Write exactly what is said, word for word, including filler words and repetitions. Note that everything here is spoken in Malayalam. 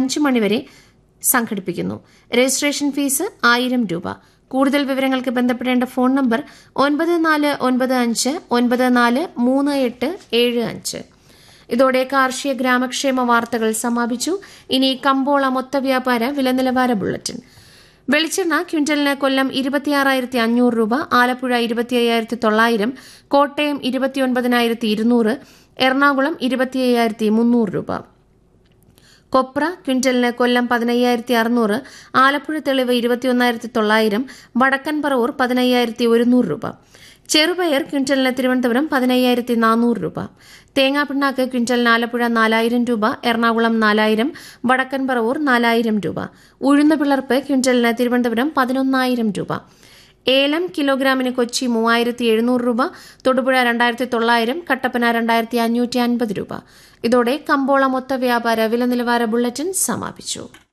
അഞ്ച് മണിവരെ സംഘടിപ്പിക്കുന്നു. രജിസ്ട്രേഷൻ ഫീസ് ആയിരം രൂപ. കൂടുതൽ വിവരങ്ങൾക്ക് ബന്ധപ്പെടേണ്ട ഫോൺ നമ്പർ ഒൻപത് നാല് ഒൻപത് അഞ്ച് ഒൻപത് നാല് മൂന്ന് എട്ട് ഏഴ് അഞ്ച്. ഇതോടെ കാർഷിക ഗ്രാമക്ഷേമ വാർത്തകൾ സമാപിച്ചു. ഇനി കമ്പോള മൊത്തവ്യാപാര വില നിലവാര ബുള്ളറ്റിൻ. വെളിച്ചെണ്ണ ക്വിന്റലിന് കൊല്ലം ഇരുപത്തിയാറായിരത്തി അഞ്ഞൂറ് രൂപ, ആലപ്പുഴ ഇരുപത്തി അയ്യായിരത്തി തൊള്ളായിരം, കോട്ടയം ഇരുപത്തിയൊൻപതിനായിരത്തി ഇരുന്നൂറ്, എറണാകുളം ഇരുപത്തി അയ്യായിരത്തി മുന്നൂറ് രൂപ. കൊപ്ര ക്വിന്റലിന് കൊല്ലം പതിനയ്യായിരത്തി അറുന്നൂറ്, ആലപ്പുഴ തെളിവ് ഇരുപത്തിയൊന്നായിരത്തി തൊള്ളായിരം, വടക്കൻ പറവൂർ പതിനയ്യായിരത്തി ഒരുന്നൂറ് രൂപ. ചെറുപയർ ക്വിന്റലിന് തിരുവനന്തപുരം പതിനയ്യായിരത്തി നാനൂറ് രൂപ. തേങ്ങാപ്പിണ്ണാക്ക് ക്വിന്റലിന് ആലപ്പുഴ നാലായിരം രൂപ, എറണാകുളം നാലായിരം, വടക്കൻ പറവൂർ നാലായിരം രൂപ. ഉഴുന്ന് പിളർപ്പ് ക്വിന്റലിന് തിരുവനന്തപുരം പതിനൊന്നായിരം രൂപ. ഏലം കിലോഗ്രാമിന് കൊച്ചി മൂവായിരത്തി എഴുന്നൂറ് രൂപ, തൊടുപുഴ രണ്ടായിരത്തി തൊള്ളായിരം, കട്ടപ്പന രണ്ടായിരത്തി അഞ്ഞൂറ്റി അൻപത് രൂപ. ഇതോടെ കമ്പോള മൊത്ത വ്യാപാര വില നിലവാര ബുള്ളറ്റിൻ സമാപിച്ചു.